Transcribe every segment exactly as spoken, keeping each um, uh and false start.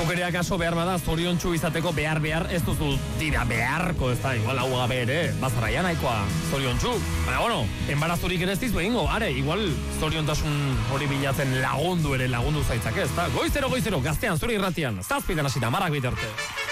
Zukerea kaso behar bada, zoriontsu izateko behar behar ez duzu tira beharko, ez da, igual hau gabe ere, bazarraia nahikoa zoriontsu. Baina, bueno, enbarazurik ere ez dizu egingo, are, igual zoriontasun hori bilatzen lagundu ere lagundu zaitzake, ez da? Goizero, goizero, gaztean, zure irratian, zazpitan hasita, marak bitarte.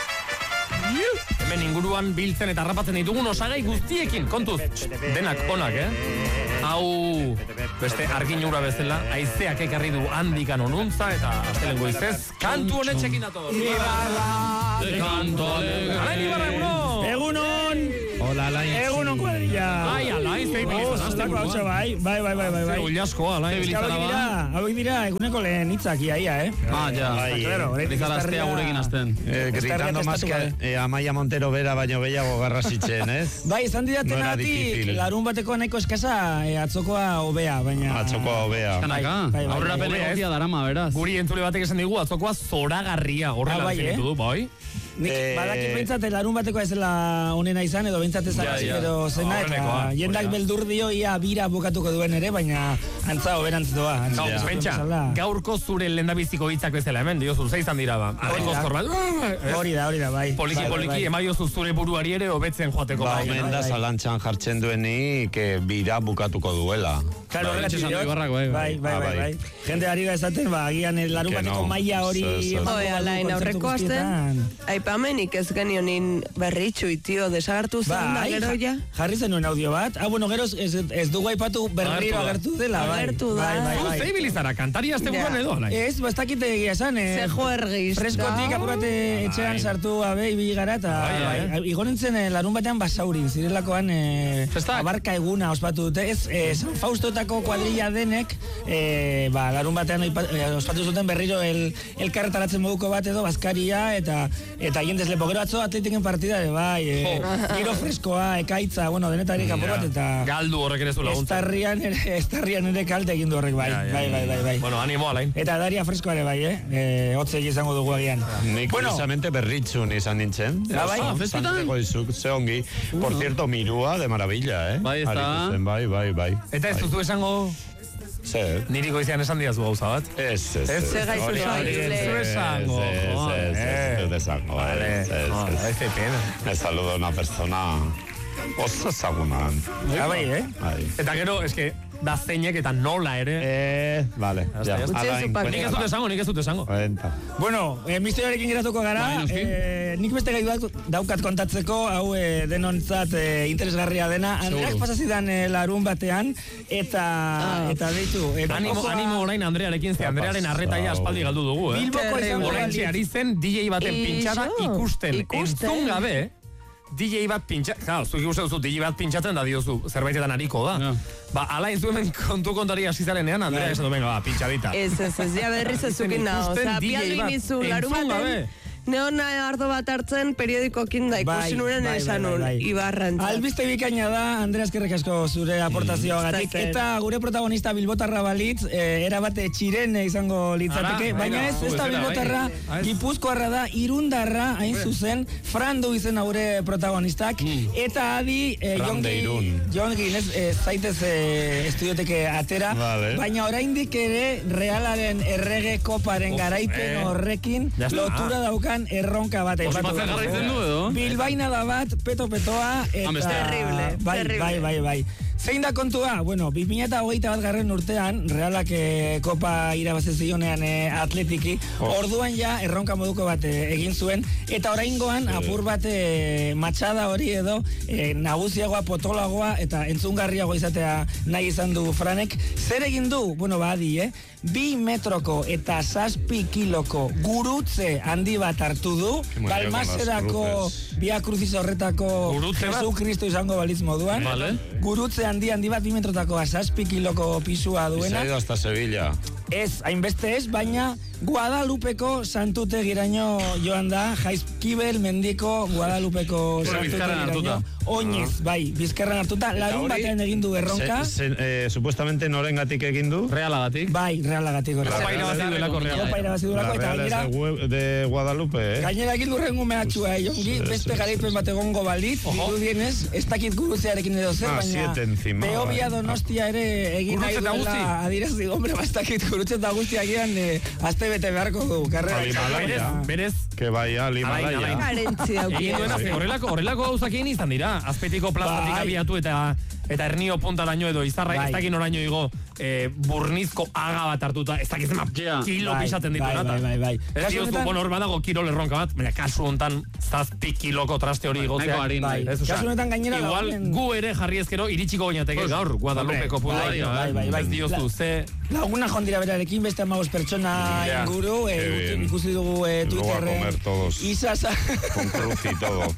Hemen inguruan biltzen eta harrapatzen ditugun osagai guztiekin, kontuz, denak onak, eh? Hau, beste argin ura bezala, haizeak ekarri du handikan onuntza eta astelen goizez, kantu honetxekin dato. Ibarra, de kanto alegre. Alain Ibarra, egunon! Egunon! Hola, Alain. Egunon kuadrilla. Bai, Alain, zei bilizan. Bai, bai, bai, bai, bai. Zer ullasko, Alain. Hauek dira, hauek dira, eguneko lehen hitzak iaia, eh? Ah, ja. Rizar astea gurekin azten. Gritando más que Amaia Montero bera baino gehiago garrasitzen, ez? Bai, izan didatenatik, larun bateko nahiko eskasa, atzokoa hobea, baina... Atzokoa hobea. Eskanaka, aurrera pele gotia darama, beraz. Guri entzule batek esan digu, atzokoa zoragarria, horrela definitu du, bai? Nik badaki pentsat, larun bateko ez dela honena izan, edo pentsat ez dara edo zena, eta jendak beldur dio ia bira bukatuko duen ere, baina antza oberantz doa. Pentsa, gaurko zure lendabiziko hitzak bezala, hemen, diozu, zeizan dira ba. Arrengozkor bat. Hori da, hori da, bai. Poliki, poliki, emaiozu zure buruari ere hobetzen joateko. Ba, omen da zalantxan jartzen duenik bira bukatuko duela. Claro, horregatik diot. Bai, bai, bai, bai. Jende ari da esaten, ba, agian larun bateko maila hori... Oe, Alain, aurreko asten, aipamenik ez genionin berritxu itio, desagartu zen da gero ja? Jarri zenuen audio bat. Ah, bueno, gero ez dugu aipatu berriro agertu dela. Agertu da. Zei bilizara, kantari azte buruan edo, Alain? Ez, bastakite egia esan. Ze juergiz. Freskotik apurate etxean sartu abe ibi gara, eta igonintzen larun batean basaurin, zirelakoan abarka eguna ospatu dute. Ez, San Faustotako kuadrilla denek, larun batean ospatu zuten berriro elkarretaratzen moduko bat edo, Baskaria, eta eta jendez lepo, gero atzo atletiken partida ere, bai, giro freskoa, ekaitza, bueno, denetarik apur bat, eta... Galdu horrek ere zu laguntza. Estarrian ere, estarrian ere kalte egin du horrek, bai, bai, bai, bai, bai. Bueno, animo, Alain. Eta daria freskoa ere, bai, eh? Hotze izango dugu agian. Nik precisamente berritzun izan nintzen. Ah, bai? Santego izuk, ze ongi. Por cierto, mirua de maravilla, eh? Bai, ez da. Bai, bai, bai. Eta ez duzu esango... Zer? Niri goizean esan diazu gauza bat? Ez, ez, ez. Ze gaizu esango. Ez, ez, ez esango. Vale, ez pena. Me saluda una persona oso zagunan. Ah, bai, eh? Eta gero, eske, da zeinek eta nola ere. Eh, vale. Ja, Alain. Nik ez dut esango, nik ez dut esango. Bueno, misterioarekin geratuko gara. Nik beste gai daukat kontatzeko, hau denontzat interesgarria dena. Andreak pasazidan larun batean, eta eta deitu. Animo, animo orain Andrearekin, ze Andrearen arretaia aspaldi galdu dugu, eh? Bilboko izan oraintxe ari zen D J baten pintxada ikusten, entzun gabe, D J bat pintxatzen, claro, zuek ikusten duzu, D J bat pintxatzen da diozu, zerbaitetan ariko da. Yeah. Ba, Alain zuen kontu kontari asizarenean, Andrea esan du, venga, ba, pintxadita. Ez, ez, ez, ja berriz ez zukin da, oza, pialdu inizu, larun baten, neona ardo bat hartzen periodikokin da ikusi nuren esan nun, Ibarrantzat. Albiste bikaina da, Andrea, eskerrik asko zure aportazioagatik, eta gure protagonista Bilbotarra balitz, era bate txirene izango litzateke, baina ez, ez da Bilbotarra, Gipuzkoarra da, Irundarra, hain zuzen, Frandu izen gure protagonistak, eta adi, jongi, zaitez estudioteke atera, baina oraindik ere Realaren errege koparen garaipen horrekin lotura daukan erronka bat. Ospatzen jarraitzen du edo? Bilbaina da bat, peto-petoa, eta... Terrible, bai, bai, bai, bai. Zein da kontua? Bueno, bi mila hogeita bat garren urtean, Realak eh, kopa irabazen zionean eh, atletiki, oh. Orduan ja erronka moduko bat eh, egin zuen, eta oraingoan apur bat eh, matxada hori edo eh, nagusiagoa, potolagoa eta entzungarriago izatea nahi izan du Franek. Zer egin du? Bueno, badi, eh? Bi metroko eta zazpi kiloko gurutze handi bat hartu du, Balmaserako Via Crucis horretako Jesu Kristo izango balitz moduan. Vale. Gurutze handi handi bat bi metrotako zazpi kiloko pisua duena. Izaido hasta Sevilla. Ez, hainbeste ez, baina Guadalupeko santutegiraino joan da, Jaizkibel mendiko Guadalupeko santutegiraino oinez, bai, bizkarran hartuta, larun batean egin du erronka. Supuestamente norengatik egin du? Realagatik. Bai, Realagatik. Kopa irabazi duelako Reala. Kopa irabazi duelako, eta gainera... de Guadalupe, eh? Gainera egin durren gumeatxua, eh, jongi, beste garaipen bat egongo balit, dirudienez, ez dakit gurutzearekin edo zer, baina Beobia Donostia ere egin nahi duela adirazi, hombre, bastakit gurutzearekin. gurutzeta guztiakian azte bete beharko du, karrera. Alimalaya. Berez. Que bai, Alimalaya. Karentzi Egin duena, horrelako, horrelako gauzakien izan dira. Azpetiko plazatik abiatu eta eta ernio puntaraino edo izarra, ez dakin oraino digo, burnizko aga bat hartuta, ez dakiz ema kilo pisaten ditu nata. Bai, bai, bai. Ez diozu, bueno, hor badago kirol erronka bat, baina kasu hontan zazpi kiloko traste hori gotzea. Kasu honetan gainera igual gu ere jarri ezkero iritsiko gainateke gaur, Guadalupeko puntuari. Ez diozu, ze... Laguna jondira berarekin, beste amagos pertsona inguru, ikusi dugu Twitterren. Isasa. Con cruz y todo.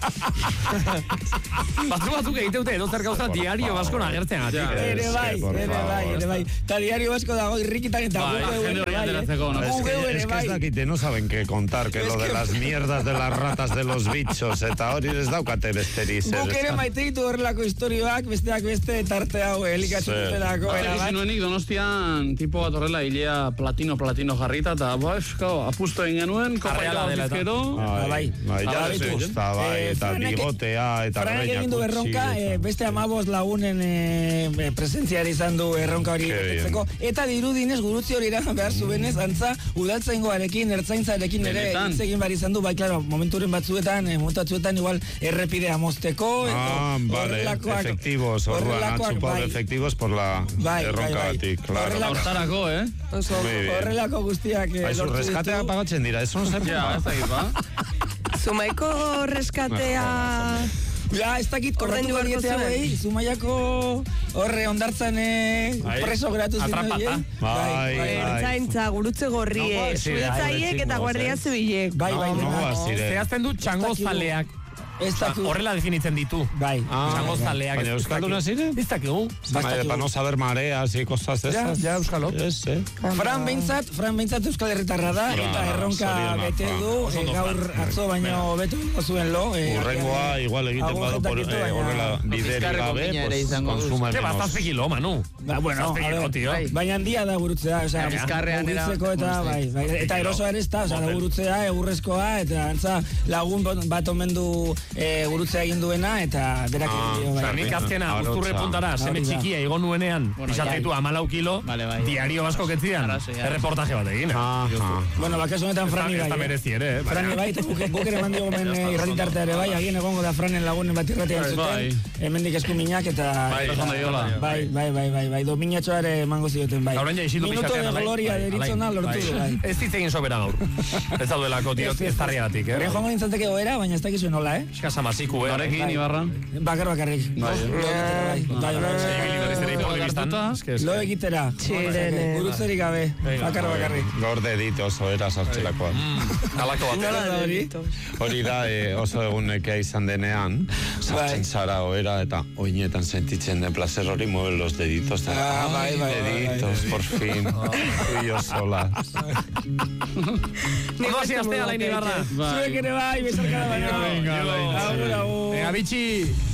Batzu batzuk egiteute edo zer gauza diario basko nagertzen gatik. Ere bai, ere bai, ere bai. Ta diario basko dago irrikitan eta guk ere bai. Es que ez dakite, no saben qué contar, que lo de las mierdas de las ratas de los bichos, eta hori ez daukate besteri zer. Guk ere maite ditu horrelako historioak, besteak beste tarte hau elikatzen dutelako. Zinuenik Donostian, tipo bat horrela hilea platino-platino jarrita, eta apustu egin genuen, kopaila bizkero. Bai, bai, ja se gustaba, eta bigotea, eta Franek egin du erronka, beste amabos lagunen presentziari izan du erronka hori betetzeko, eta dirudinez gurutzi hori eraman behar zubenez, antza udaltzaingoarekin, ertzaintzarekin ere hitz egin behar izan du, bai, klaro, momenturen batzuetan, momentatzuetan igual errepidea mozteko, ah, vale, efectivos, orduan, han chupado efectivos por la erronka batik, claro. Hortarako, eh? Horrelako guztiak lortu ditu. Reskatea pagatzen dira, eso no se Ja, ez dakit, ba? Zumaiko reskatea... Ja, ez dakit korratu balietea behi, Zumaiako horre ondartzan preso geratu zin horiek. Bai, bai. Ertzaintza, gurutze gorrie, zuetzaiek eta guardia zibilek. Bai, bai, bai. Zehazten du txangozaleak. Horrela definitzen ditu. Bai. Txangozaleak. Baina euskalduna zire? Ez dakigu. Para no saber mareas y cosas de esas. Ja, euskalo. Fran behintzat, Fran behintzat euskal herritarra da, eta erronka bete du, gaur atzo baino beto zuen lo. Urrengoa, igual egiten badu por horrela bideri gabe, pues consuma menos. Que bastazpe kilo, Manu. Bueno, baina handia da gurutzea, oza, gurutzeko eta, bai, eta erosoa ere ez da, oza, gurutzea, egurrezkoa, eta antza lagun bat omen du gurutzea egin duena, eta berak egin dio. Nik azkena, guzturre puntara, seme txikia igo nuenean, izateitu amalau kilo, diario basko ketzidan, erreportaje bat egin. Bueno, bakaso honetan Frani bai. Ez da merezi ere, eh? Frani bai, guk ere mandigo men irratitartea ere bai, agien egongo da Franen lagunen bat irratian zuten, hemendik eskuminak eta... Bai, bai, bai, bai, bai, dominatxoa ere emango zioten, bai. Minuto de gloria deritzona lortu du, bai. Ez ditzegin sobera gaur. Ez daudelako, tio, ez tarriagatik, eh? Hore joango nintzateke goera, baina ez dakizu nola, eh? Eskasa maziku, eh? Norekin, Ibarra? Bakar bakarrik. Lo egitera. Gurutzerik gabe. Bakar bakarrik. Gaur deditos oera sartxelakoa. Alako bat. Hori da oso egunekea izan denean, sartzen zara oera eta oinetan sentitzen den placer hori mueven los deditos. Ah, bai, bai. Deditos, por fin. Tú y yo solas. Nigo hasi astea, Lain Ibarra. Zuek ere bai, besarkada baino. Venga, bitxi.